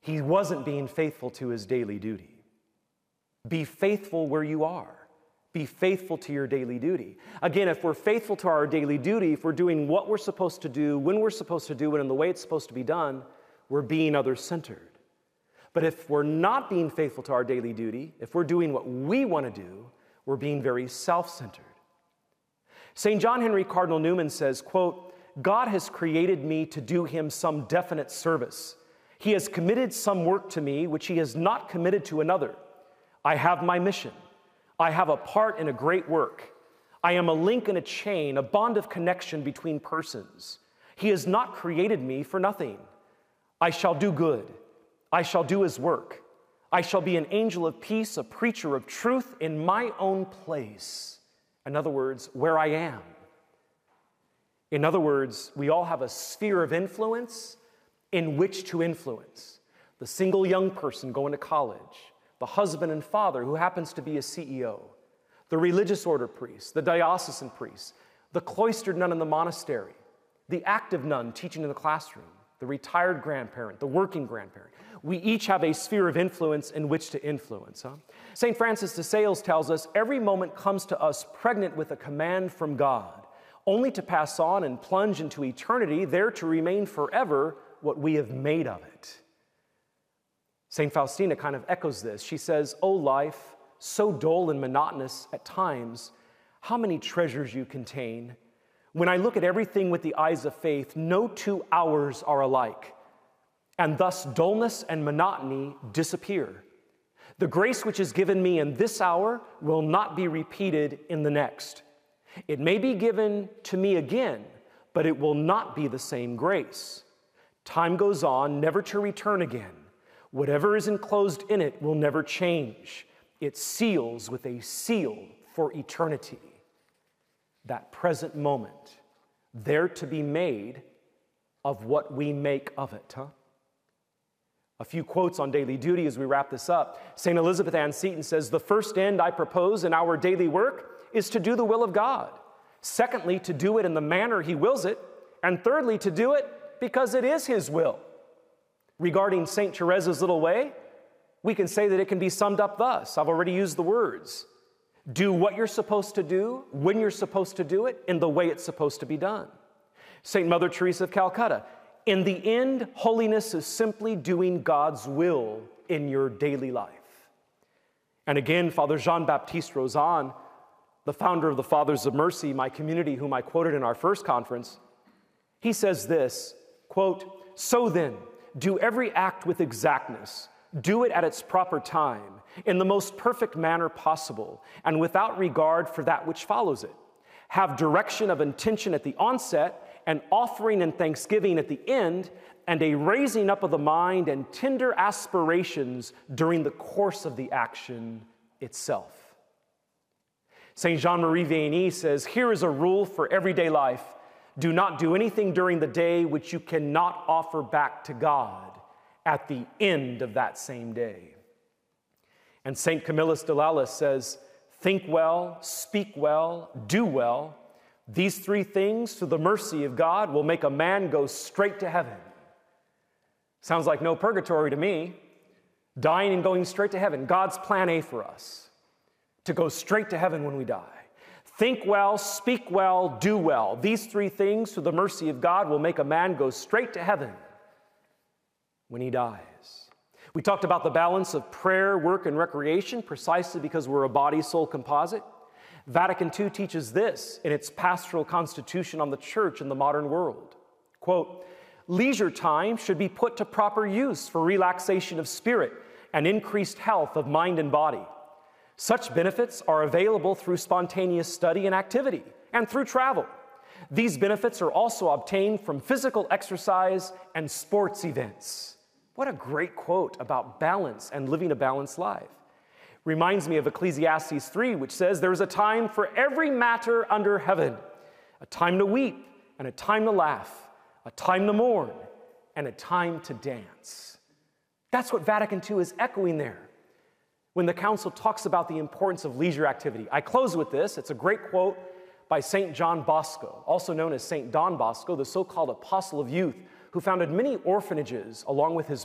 He wasn't being faithful to his daily duty. Be faithful where you are. Be faithful to your daily duty. Again, if we're faithful to our daily duty, if we're doing what we're supposed to do, when we're supposed to do it, and the way it's supposed to be done, we're being other-centered. But if we're not being faithful to our daily duty, if we're doing what we want to do, we're being very self-centered. St. John Henry Cardinal Newman says, quote, "God has created me to do him some definite service. He has committed some work to me which he has not committed to another. I have my mission. I have a part in a great work. I am a link in a chain, a bond of connection between persons. He has not created me for nothing. I shall do good. I shall do his work. I shall be an angel of peace, a preacher of truth in my own place." In other words, where I am. In other words, we all have a sphere of influence in which to influence. The single young person going to college, the husband and father who happens to be a CEO, the religious order priest, the diocesan priest, the cloistered nun in the monastery, the active nun teaching in the classroom, the retired grandparent, the working grandparent. We each have a sphere of influence in which to influence. St. Francis de Sales tells us every moment comes to us pregnant with a command from God, only to pass on and plunge into eternity, there to remain forever what we have made of it. St. Faustina kind of echoes this. She says, "O life, so dull and monotonous at times, how many treasures you contain. When I look at everything with the eyes of faith, no 2 hours are alike, and thus dullness and monotony disappear. The grace which is given me in this hour will not be repeated in the next. It may be given to me again, but it will not be the same grace. Time goes on, never to return again. Whatever is enclosed in it will never change. It seals with a seal for eternity." That present moment, there to be made of what we make of it, A few quotes on daily duty as we wrap this up. St. Elizabeth Ann Seton says, "The first end I propose in our daily work is to do the will of God. Secondly, to do it in the manner he wills it. And thirdly, to do it because it is his will." Regarding St. Teresa's little way, we can say that it can be summed up thus. I've already used the words. Do what you're supposed to do, when you're supposed to do it, in the way it's supposed to be done. St. Mother Teresa of Calcutta, "In the end, holiness is simply doing God's will in your daily life." And again, Father Jean-Baptiste Rozan, the founder of the Fathers of Mercy, my community whom I quoted in our first conference, he says this, quote, "So then, do every act with exactness. Do it at its proper time, in the most perfect manner possible, and without regard for that which follows it. Have direction of intention at the onset, an offering and thanksgiving at the end, and a raising up of the mind and tender aspirations during the course of the action itself." St. Jean-Marie Vianney says, "Here is a rule for everyday life. Do not do anything during the day which you cannot offer back to God at the end of that same day." And St. Camillus de Lalas says, "Think well, speak well, do well. These 3 things, through the mercy of God, will make a man go straight to heaven." Sounds like no purgatory to me. Dying and going straight to heaven. God's plan A for us, to go straight to heaven when we die. Think well, speak well, do well. These 3 things, through the mercy of God, will make a man go straight to heaven when he dies. We talked about the balance of prayer, work, and recreation precisely because we're a body-soul composite. Vatican II teaches this in its pastoral constitution on the church in the modern world. Quote, "Leisure time should be put to proper use for relaxation of spirit and increased health of mind and body. Such benefits are available through spontaneous study and activity and through travel. These benefits are also obtained from physical exercise and sports events." What a great quote about balance and living a balanced life. Reminds me of Ecclesiastes 3, which says, "There is a time for every matter under heaven, a time to weep and a time to laugh, a time to mourn and a time to dance." That's what Vatican II is echoing there when the Council talks about the importance of leisure activity. I close with this. It's a great quote by St. John Bosco, also known as St. Don Bosco, the so-called apostle of youth, who founded many orphanages along with his